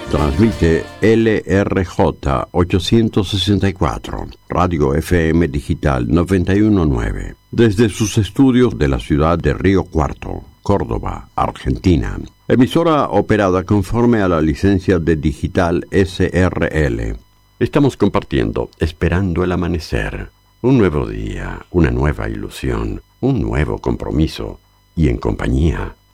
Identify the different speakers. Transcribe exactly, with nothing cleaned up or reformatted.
Speaker 1: Transmite L R J ochocientos sesenta y cuatro, Radio F M Digital noventa y uno punto nueve, desde sus estudios de la ciudad de Río Cuarto, Córdoba, Argentina. Emisora operada conforme a la licencia de Digital S R L. Estamos compartiendo Esperando el Amanecer. Un nuevo día, una nueva ilusión, un nuevo compromiso y en compañía